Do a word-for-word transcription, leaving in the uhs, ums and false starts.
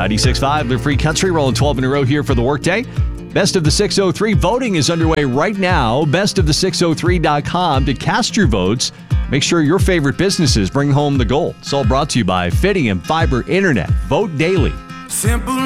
ninety-six point five, the Free Country, rolling twelve in a row here for the workday. Best of the six oh three voting is underway right now. best of the six oh three dot com to cast your votes. Make sure your favorite businesses bring home the gold. It's all brought to you by Fidium Fiber Internet. Vote daily. Simple.